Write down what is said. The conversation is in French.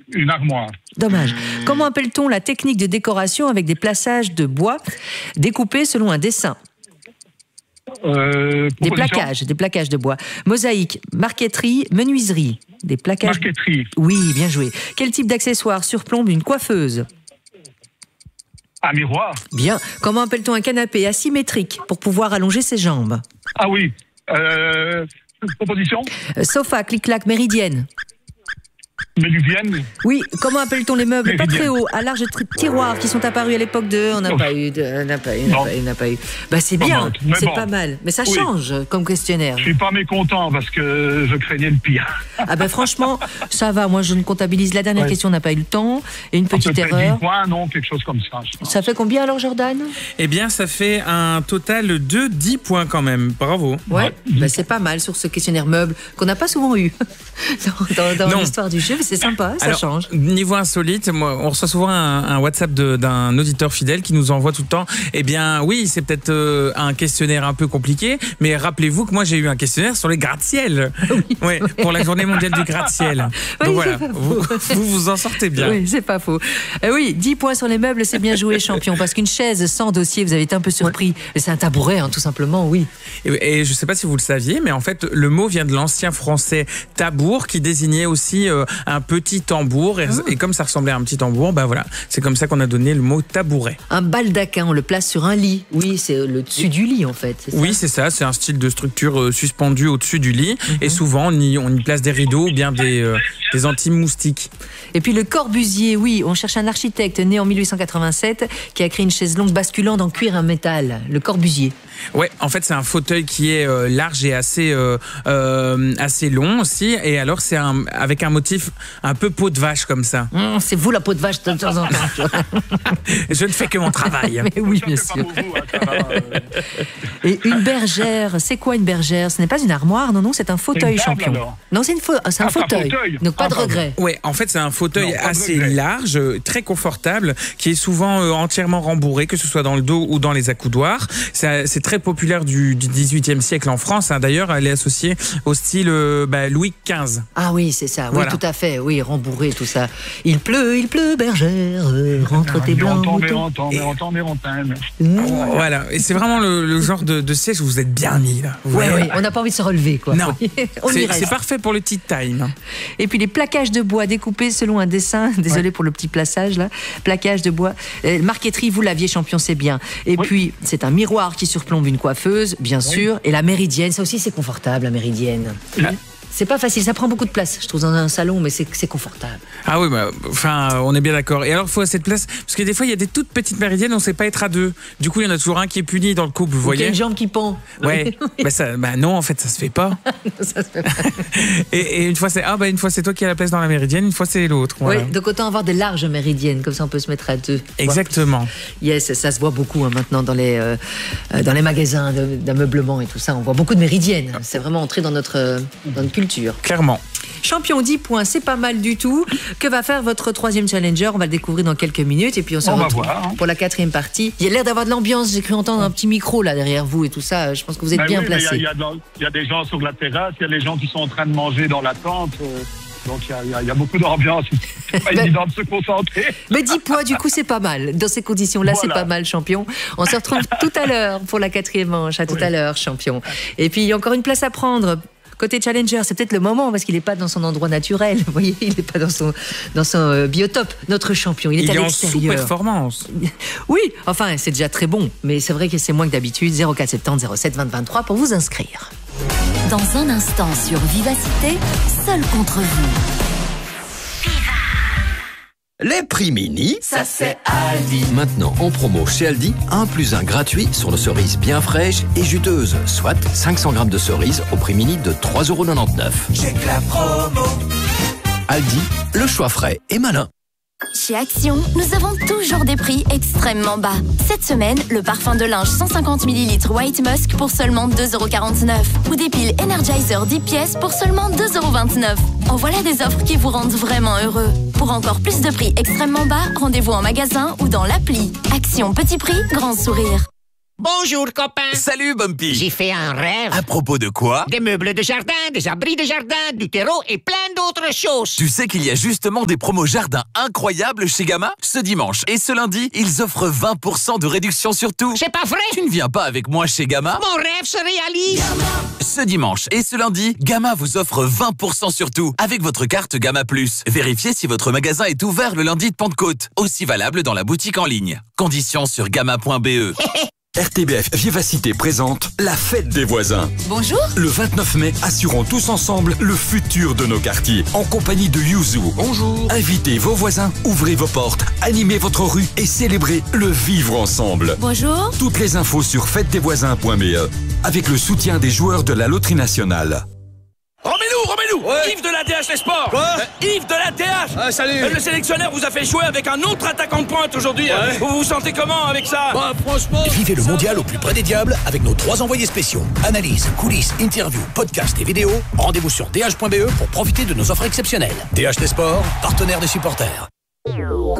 une armoire. Dommage. Comment appelle-t-on la technique de décoration avec des plaçages de bois découpés selon un dessin? Des plaquages de bois. Mosaïque, marqueterie, menuiserie. Des plaquages. Marqueterie. Oui, bien joué. Quel type d'accessoire surplombe une coiffeuse? Un miroir. Bien. Comment appelle-t-on un canapé asymétrique pour pouvoir allonger ses jambes? Ah oui. Proposition. Sofa, clic-clac, méridienne. Méluvienne. Oui, comment appelle-t-on les meubles pas très hauts, à large tiroirs qui sont apparus à l'époque de... On n'a pas eu. Bah c'est bien, c'est pas mal. Mais ça change comme questionnaire. Je suis pas mécontent parce que je craignais le pire. Ah ben franchement, ça va. Moi, je ne comptabilise. La dernière question, on n'a pas eu le temps. Et une petite erreur. 10 points, non, quelque chose comme ça. Ça fait combien alors, Jordan? Eh bien, ça fait un total de 10 points quand même. Bravo. Ouais, ben, c'est pas mal sur ce questionnaire meuble qu'on n'a pas souvent eu dans l'histoire du jeu. C'est sympa, ça change. Niveau insolite, moi, on reçoit souvent un WhatsApp d'un auditeur fidèle qui nous envoie tout le temps. Eh bien, oui, c'est peut-être un questionnaire un peu compliqué, mais rappelez-vous que moi, j'ai eu un questionnaire sur les gratte-ciel. Oui, pour la journée mondiale du gratte-ciel. Donc voilà, vous en sortez bien. Oui, c'est pas faux. Oui, 10 points sur les meubles, c'est bien joué, champion. Parce qu'une chaise sans dossier, vous avez été un peu surpris. C'est un tabouret, tout simplement, oui. Et je sais pas si vous le saviez, mais en fait, le mot vient de l'ancien français tabour, qui désignait aussi un petit tambour. Et comme ça ressemblait à un petit tambour, bah voilà, c'est comme ça qu'on a donné le mot tabouret. Un baldaquin, on le place sur un lit. Oui, c'est le dessus du lit en fait. C'est ça? Oui, c'est ça. C'est un style de structure suspendue au-dessus du lit. Et souvent, on y place des rideaux ou bien des anti-moustiques. Et puis le Corbusier, oui, on cherche un architecte né en 1887 qui a créé une chaise longue basculante en cuir et en métal. Le Corbusier. Ouais, en fait, c'est un fauteuil qui est large et assez long aussi. Et alors, c'est avec un motif un peu peau de vache comme ça. C'est vous la peau de vache de temps en temps. Je ne fais que mon travail. Mais oui, bien sûr. Et une bergère, c'est quoi une bergère? Ce n'est pas une armoire, non, c'est un fauteuil, champion. Non, c'est un fauteuil. Donc pas de regret. Ouais, en fait, c'est un fauteuil assez large, très confortable, qui est souvent entièrement rembourré, que ce soit dans le dos ou dans les accoudoirs. C'est très populaire du XVIIIe siècle en France. D'ailleurs, elle est associée au style Louis XV. Ah oui, c'est ça. Oui, tout à fait. Oui, rembourré, tout ça. Il pleut, bergère, rentre tes blancs. Voilà. Et c'est vraiment le genre de siège où vous êtes bien mis, là. Oui, on n'a pas envie de se relever, quoi. Non. C'est parfait pour le tea time. Et puis les plaquages de bois découpés selon un dessin. Désolé pour le petit plaçage, là. Plaquage de bois. Marqueterie, vous l'aviez, champion, c'est bien. Et puis, c'est un miroir qui surplombe une coiffeuse, bien sûr. Et la méridienne, ça aussi, c'est confortable, la méridienne. C'est pas facile, ça prend beaucoup de place, je trouve, dans un salon, mais c'est confortable. Ah oui, on est bien d'accord. Et alors, il faut assez de place, parce que des fois, il y a des toutes petites méridiennes, on ne sait pas être à deux. Du coup, il y en a toujours un qui est puni dans le couple, vous voyez. Il y a une jambe qui pend. Ouais, non, en fait, ça se fait pas. Ça se fait pas. Et une fois, c'est toi qui as la place dans la méridienne, une fois, c'est l'autre. Voilà. Oui, donc autant avoir des larges méridiennes, comme ça, on peut se mettre à deux. Exactement. Yes, ça se voit beaucoup maintenant dans les magasins d'ameublement et tout ça. On voit beaucoup de méridiennes. C'est vraiment entré dans notre culture. Clairement. Champion, 10 points, c'est pas mal du tout. Que va faire votre troisième challenger? On va le découvrir dans quelques minutes et puis on se retrouve pour la 4e partie. Il y a l'air d'avoir de l'ambiance, j'ai cru entendre un petit micro là derrière vous et tout ça. Je pense que vous êtes bien placés. Il y a des gens sur la terrasse, il y a les gens qui sont en train de manger dans la tente. Donc il y a beaucoup d'ambiance. C'est pas évident de se concentrer. Mais 10 points, du coup, c'est pas mal. Dans ces conditions-là, c'est pas mal, champion. On se retrouve tout à l'heure pour la 4e manche. À tout à l'heure, champion. Et puis, il y a encore une place à prendre. Côté challenger, c'est peut-être le moment parce qu'il n'est pas dans son endroit naturel. Vous voyez, il n'est pas dans son biotope. Notre champion, il est à l'extérieur. Il est en sous-performance. Oui, enfin, c'est déjà très bon. Mais c'est vrai que c'est moins que d'habitude. 0470 07 20 23 pour vous inscrire. Dans un instant sur Vivacité, seul contre vous. Les prix mini, ça c'est Aldi. Maintenant en promo chez Aldi, 1+1 gratuit sur nos cerises bien fraîches et juteuses, soit 500 grammes de cerises au prix mini de 3,99 €. J'ai que la promo. Aldi, le choix frais et malin. Chez Action, nous avons toujours des prix extrêmement bas. Cette semaine, le parfum de linge 150 ml White Musk pour seulement 2,49 € ou des piles Energizer 10 pièces pour seulement 2,29 €. En voilà des offres qui vous rendent vraiment heureux. Pour encore plus de prix extrêmement bas, rendez-vous en magasin ou dans l'appli. Action, petit prix, grand sourire. Bonjour, copain. Salut, Bumpy. J'ai fait un rêve. À propos de quoi? Des meubles de jardin, des abris de jardin, du terreau et plein d'autres choses. Tu sais qu'il y a justement des promos jardin incroyables chez Gamma? Ce dimanche et ce lundi, ils offrent 20% de réduction sur tout. C'est pas vrai? Tu ne viens pas avec moi chez Gamma? Mon rêve se réalise. Ce dimanche et ce lundi, Gamma vous offre 20% sur tout avec votre carte Gamma Plus. Vérifiez si votre magasin est ouvert le lundi de Pentecôte. Aussi valable dans la boutique en ligne. Conditions sur gamma.be. RTBF Vivacité présente la fête des voisins. Bonjour. Le 29 mai, assurons tous ensemble le futur de nos quartiers. En compagnie de Yuzu. Bonjour. Invitez vos voisins, ouvrez vos portes, animez votre rue et célébrez le vivre ensemble. Bonjour. Toutes les infos sur fêtedesvoisins.be avec le soutien des joueurs de la Loterie Nationale. Remets-nous ouais. Yves de la DH Les Sports. Quoi Yves de la DH. Salut. Le sélectionneur vous a fait jouer avec un autre attaquant de pointe aujourd'hui. Ouais. Vous vous sentez comment avec ça? Bah franchement... Vivez le mondial au plus près des diables avec nos 3 envoyés spéciaux. Analyse, coulisses, interviews, podcasts et vidéos. Rendez-vous sur dh.be pour profiter de nos offres exceptionnelles. DH Les Sports, partenaire des supporters.